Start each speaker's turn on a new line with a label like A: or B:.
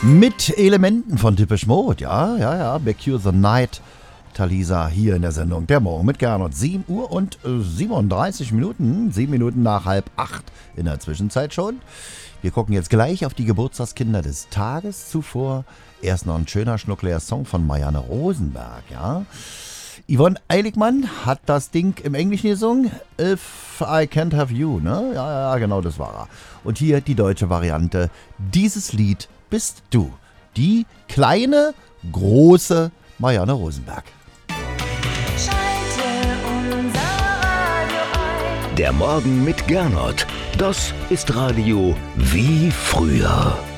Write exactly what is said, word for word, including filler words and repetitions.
A: Mit Elementen von Depeche Mode, ja, ja, ja, Back You the Night, Talisa hier in der Sendung Der Morgen mit Gernot. sieben Uhr und siebenunddreißig Minuten, sieben Minuten nach halb acht in der Zwischenzeit schon. Wir gucken jetzt gleich auf die Geburtstagskinder des Tages. Zuvor erst noch ein schöner, schnuckliger Song von Marianne Rosenberg, ja. Yvonne Eiligmann hat das Ding im Englischen gesungen, If I Can't Have You, ne? Ja, ja, genau, das war er. Und hier die deutsche Variante, dieses Lied bist du. Die kleine, große Marianne Rosenberg.
B: Der Morgen mit Gernot, das ist Radio wie früher.